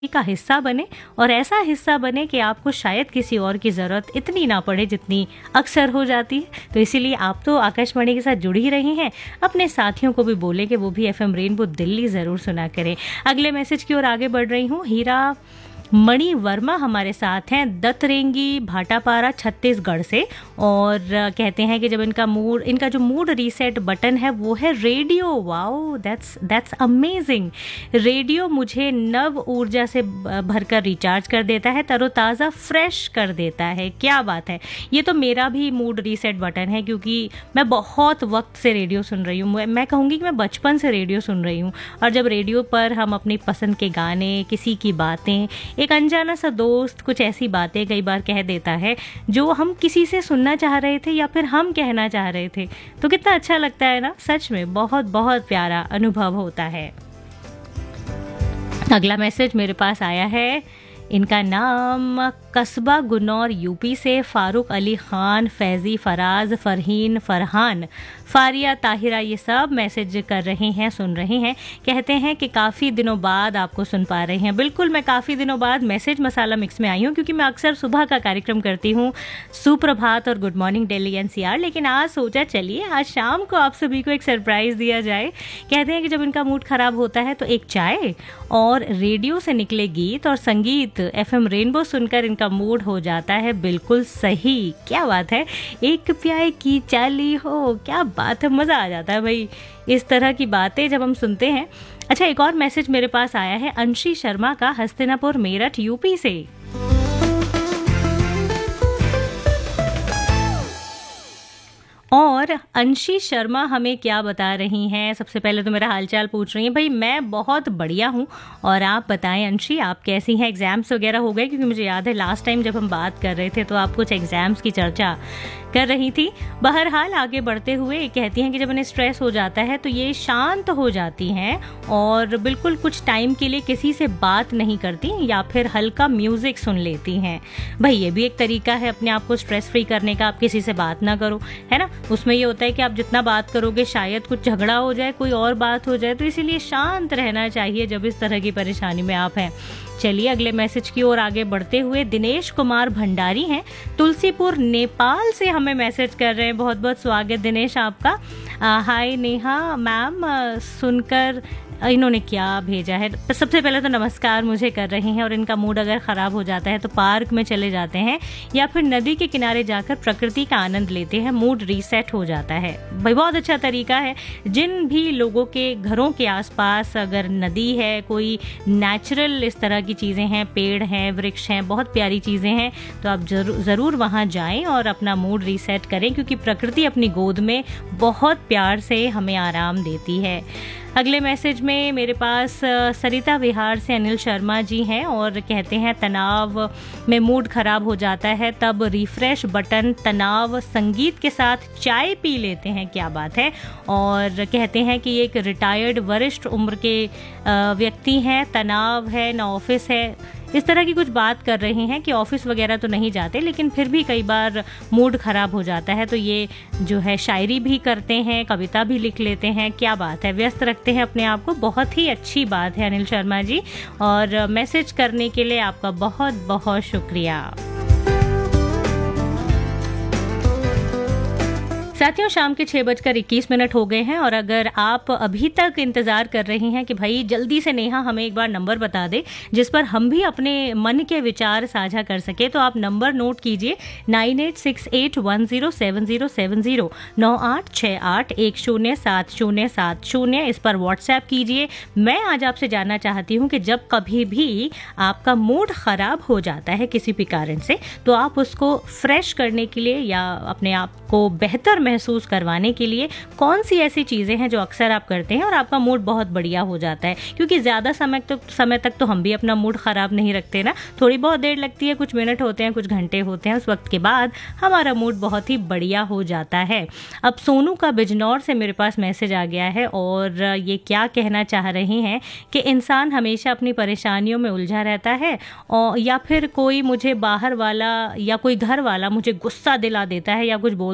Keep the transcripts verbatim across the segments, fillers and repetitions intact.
का हिस्सा बने और ऐसा हिस्सा बने कि आपको शायद किसी और की ज़रूरत इतनी ना पड़े जितनी अक्सर हो जाती है। तो इसीलिए आप तो आकाशवाणी के साथ जुड़ ही रही हैं, अपने साथियों को भी बोलें कि वो भी एफएम रेनबो दिल्ली ज़रूर सुना करें। अगले मैसेज की ओर आगे बढ़ रही हूँ। हीरा मणि वर्मा हमारे साथ हैं दत्तरेंगी भाटापारा छत्तीसगढ़ से, और कहते हैं कि जब इनका मूड इनका जो मूड रीसेट बटन है वो है radio. Wow, that's that's amazing. Radio मुझे नव ऊर्जा से भरकर रिचार्ज कर देता है, तरोताज़ा फ्रेश कर देता है। क्या बात है, ये तो मेरा भी मूड रीसेट बटन है, क्योंकि मैं बहुत वक्त से रेडियो सुन रही हूँ। मैं कहूँगी कि मैं बचपन से रेडियो सुन रही हूँ, और जब रेडियो पर हम अपनी पसंद के गाने, किसी की बातें, एक अनजाना सा दोस्त कुछ ऐसी बातें कई बार कह देता है जो हम किसी से सुनना चाह रहे थे या फिर हम कहना चाह रहे थे, तो कितना अच्छा लगता है ना। सच में बहुत बहुत प्यारा अनुभव होता है। अगला मैसेज मेरे पास आया है। इनका नाम कस्बा गुन्नौर यूपी से फारूक अली खान, फैज़ी, फराज, फरहीन, फरहान, फारिया, ताहिरा, ये सब मैसेज कर रहे हैं, सुन रहे हैं। कहते हैं कि काफ़ी दिनों बाद आपको सुन पा रहे हैं। बिल्कुल, मैं काफ़ी दिनों बाद मैसेज मसाला मिक्स में आई हूँ, क्योंकि मैं अक्सर सुबह का कार्यक्रम करती हूँ, सुप्रभात और गुड मॉर्निंग दिल्ली एनसीआर, लेकिन आज सोचा चलिए आज शाम को आप सभी को एक सरप्राइज़ दिया जाए। कहते हैं कि जब इनका मूड ख़राब होता है तो एक चाय और रेडियो से निकले गीत और संगीत, एफएम रेनबो सुनकर इनका मूड हो जाता है बिल्कुल सही। क्या बात है, एक प्याए की चाली हो, क्या बात है, मज़ा आ जाता है भाई इस तरह की बातें जब हम सुनते हैं। अच्छा, एक और मैसेज मेरे पास आया है अंशी शर्मा का, हस्तिनापुर मेरठ यूपी से। और अंशी शर्मा हमें क्या बता रही हैं, सबसे पहले तो मेरा हालचाल पूछ रही हैं। भाई मैं बहुत बढ़िया हूँ, और आप बताएं अंशी, आप कैसी हैं? एग्ज़ाम्स वगैरह हो गए? क्योंकि मुझे याद है लास्ट टाइम जब हम बात कर रहे थे तो आप कुछ एग्ज़ाम्स की चर्चा कर रही थी। बहरहाल आगे बढ़ते हुए कहती हैं कि जब उन्हें स्ट्रेस हो जाता है तो ये शांत हो जाती हैं और बिल्कुल कुछ टाइम के लिए किसी से बात नहीं करती, या फिर हल्का म्यूज़िक सुन लेती हैं। भाई ये भी एक तरीका है अपने आप को स्ट्रेस फ्री करने का, आप किसी से बात ना करो, है ना। उसमें ये होता है कि आप जितना बात करोगे शायद कुछ झगड़ा हो जाए, कोई और बात हो जाए, तो इसीलिए शांत रहना चाहिए जब इस तरह की परेशानी में आप हैं। चलिए अगले मैसेज की ओर आगे बढ़ते हुए, दिनेश कुमार भंडारी हैं, तुलसीपुर नेपाल से हमें मैसेज कर रहे हैं। बहुत बहुत स्वागत दिनेश आपका। हाय नेहा मैम, सुनकर इन्होंने क्या भेजा है। सबसे पहले तो नमस्कार मुझे कर रही हैं, और इनका मूड अगर ख़राब हो जाता है तो पार्क में चले जाते हैं या फिर नदी के किनारे जाकर प्रकृति का आनंद लेते हैं, मूड रीसेट हो जाता है। भाई बहुत अच्छा तरीका है। जिन भी लोगों के घरों के आसपास अगर नदी है, कोई नेचुरल इस तरह की चीज़ें हैं, पेड़ हैं, वृक्ष हैं, बहुत प्यारी चीज़ें हैं, तो आप जरूर ज़रूर वहाँ जाएं और अपना मूड रीसेट करें, क्योंकि प्रकृति अपनी गोद में बहुत प्यार से हमें आराम देती है। अगले मैसेज में मेरे पास सरिता विहार से अनिल शर्मा जी हैं, और कहते हैं तनाव में मूड खराब हो जाता है तब रिफ्रेश बटन तनाव संगीत के साथ चाय पी लेते हैं। क्या बात है। और कहते हैं कि एक रिटायर्ड वरिष्ठ उम्र के व्यक्ति हैं, तनाव है ना ऑफिस है, इस तरह की कुछ बात कर रहे हैं कि ऑफिस वगैरह तो नहीं जाते, लेकिन फिर भी कई बार मूड ख़राब हो जाता है तो ये जो है शायरी भी करते हैं, कविता भी लिख लेते हैं। क्या बात है, व्यस्त रखते हैं अपने आप को, बहुत ही अच्छी बात है अनिल शर्मा जी, और मैसेज करने के लिए आपका बहुत बहुत शुक्रिया। साथियों, शाम के छः बजकर इक्कीस मिनट हो गए हैं, और अगर आप अभी तक इंतज़ार कर रही हैं कि भाई जल्दी से नेहा हमें एक बार नंबर बता दे जिस पर हम भी अपने मन के विचार साझा कर सके, तो आप नंबर नोट कीजिए nine eight six eight one zero seven zero seven zero, नौ आठ छः आठ एक शून्य सात शून्य सात शून्य। इस पर व्हाट्सएप कीजिए। मैं आज आपसे जानना चाहती हूँ कि जब कभी भी आपका मूड ख़राब हो जाता है किसी भी कारण से, तो आप उसको फ्रेश करने के लिए या अपने आप को बेहतर महसूस करवाने के लिए कौन सी ऐसी चीज़ें हैं जो अक्सर आप करते हैं और आपका मूड बहुत बढ़िया हो जाता है। क्योंकि ज़्यादा समय तक समय तक तो हम भी अपना मूड ख़राब नहीं रखते ना, थोड़ी बहुत देर लगती है, कुछ मिनट होते हैं, कुछ घंटे होते हैं, उस वक्त के बाद हमारा मूड बहुत ही बढ़िया हो जाता है। अब सोनू का बिजनौर से मेरे पास मैसेज आ गया है, और ये क्या कहना चाह रहे हैं कि इंसान हमेशा अपनी परेशानियों में उलझा रहता है, और या फिर कोई मुझे बाहर वाला या कोई घर वाला मुझे गुस्सा दिला देता है या कुछ बोल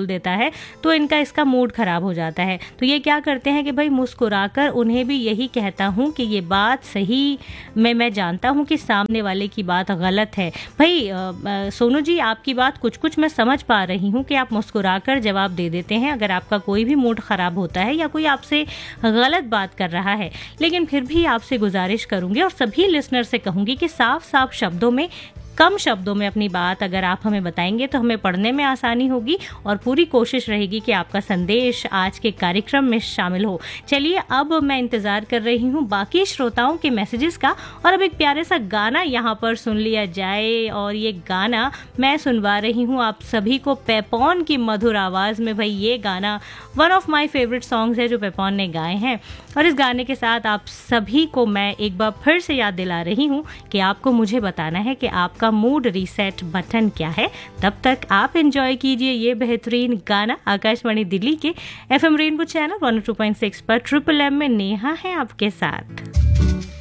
देता है तो इनका इसका मूड खराब हो जाता है। तो ये क्या करते हैं कि भाई मुस्कुराकर उन्हें भी यही कहता हूँ कि ये बात सही में मैं जानता हूँ कि सामने वाले की बात गलत है। भाई आ, आ, सोनू जी, आपकी बात कुछ कुछ मैं समझ पा रही हूँ कि आप मुस्कुराकर जवाब दे देते हैं अगर आपका कोई भी मूड खराब होता है या कोई आपसे गलत बात कर रहा है, लेकिन फिर भी आपसे गुजारिश करूंगी और सभी लिसनर से कहूंगी कि साफ साफ शब्दों में, कम शब्दों में अपनी बात अगर आप हमें बताएंगे तो हमें पढ़ने में आसानी होगी और पूरी कोशिश रहेगी कि आपका संदेश आज के कार्यक्रम में शामिल हो। चलिए, अब मैं इंतज़ार कर रही हूँ बाकी श्रोताओं के मैसेजेस का और अब एक प्यारे सा गाना यहाँ पर सुन लिया जाए। और ये गाना मैं सुनवा रही हूँ आप सभी को पेपॉन की मधुर आवाज़ में। भाई ये गाना one of my favourite songs है जो पेपॉन ने गाए हैं और इस गाने के साथ आप सभी को मैं एक बार फिर से याद दिला रही हूँ कि आपको मुझे बताना है कि आपका मूड रीसेट बटन क्या है। तब तक आप एंजॉय कीजिए ये बेहतरीन गाना आकाशवाणी दिल्ली के FM rainbow channel one O two point six पर ट्रिपल एम में। नेहा है आपके साथ।